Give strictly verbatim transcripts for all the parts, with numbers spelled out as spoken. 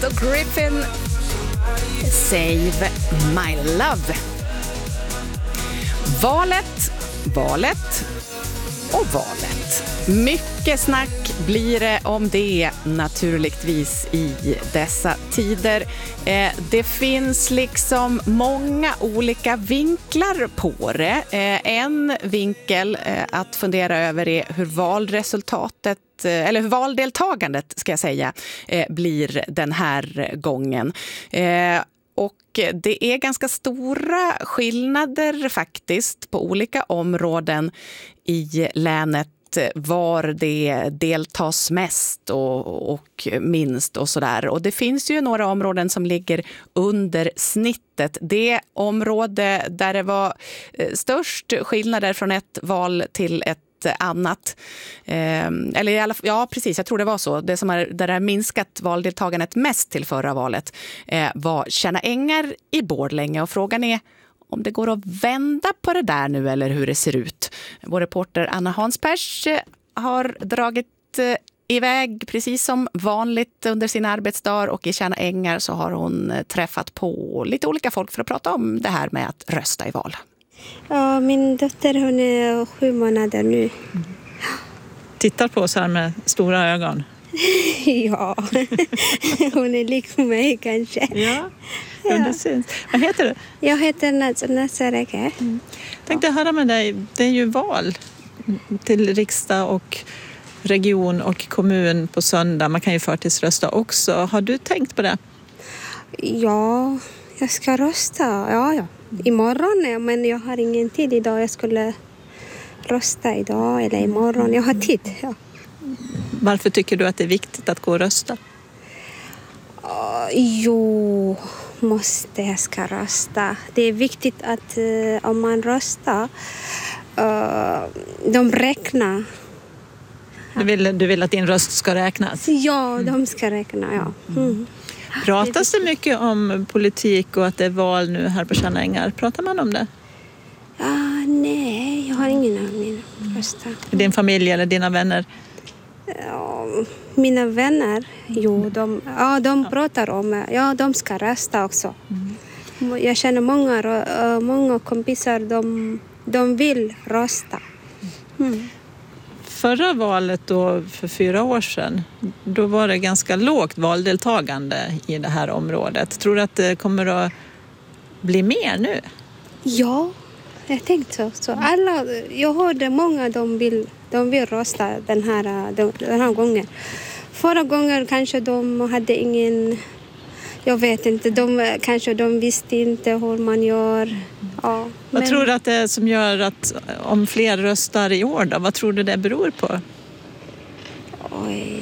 The Griffin, Save My Love. Valet, valet och valet. Mycket snack blir det om det naturligtvis i dessa tider. Eh, det finns liksom många olika vinklar på det. Eh, en vinkel eh, att fundera över är hur valresultatet eller hur valdeltagandet ska jag säga eh, blir den här gången. Eh, Och det är ganska stora skillnader faktiskt på olika områden i länet var det deltas mest och, och minst och sådär. Och det finns ju några områden som ligger under snittet. Det område där det var störst skillnader från ett val till ett annat. Eh, eller i alla, ja, precis, jag tror det var så. Det som är, där det har minskat valdeltagandet mest till förra valet eh, var Tjärna Ängar i Borlänge. Och frågan är om det går att vända på det där nu eller hur det ser ut. Vår reporter Anna Hansbergs har dragit eh, iväg precis som vanligt under sina arbetsdagar, och i Tjärna Ängar så har hon träffat på lite olika folk för att prata om det här med att rösta i val. Ja, min dotter hon är sju månader nu. Mm. Tittar på oss här med stora ögon. Ja, hon är lik mig kanske. Ja, ja. Det syns. Vad heter du? Jag heter Nazareke. Mm. Tänkte höra med dig, det är ju val till riksdag och region och kommun på söndag. Man kan ju förtidsrösta också. Har du tänkt på det? Ja, jag ska rösta. Ja, ja. Imorgon, men jag har ingen tid idag. Jag skulle rösta idag eller imorgon. Jag har tid, ja. Varför tycker du att det är viktigt att gå och rösta? Uh, jo, måste jag ska rösta. Det är viktigt att uh, om man röstar, uh, de räknar. Du vill, du vill att din röst ska räknas? Ja, de ska räkna, ja. Mm. Pratas det mycket om politik och att det är val nu här på Tjärna Ängar? Pratar man om det? Ja, nej, jag har ingen aning. Rösta. Din familj eller dina vänner? Ja, mina vänner, jo, de, ja, de pratar om, ja, de ska rösta också. Mm. Jag känner många, många kompisar, de, de vill rösta. Mm. Förra valet då, för fyra år sedan, då var det ganska lågt valdeltagande i det här området. Tror du att det kommer att bli mer nu? Ja, jag tänkte så. så alla, jag hörde många de vill, de vill rösta den här, den här gången. Förra gången kanske de hade ingen, jag vet inte, de, kanske de visste inte hur man gör. Ja, vad men... tror du att det är som gör att om fler röstar i år då? Vad tror du det beror på? Oj.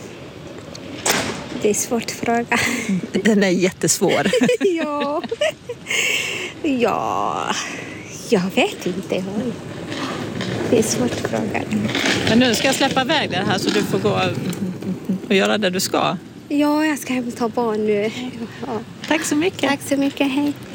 Det är svårt fråga. Den är jättesvår. ja. ja. Jag vet inte. Det är svårt fråga. Men nu ska jag släppa iväg det här så du får gå och göra det du ska. Ja, jag ska hämta barn nu. Ja. Tack så mycket. Tack så mycket, hej.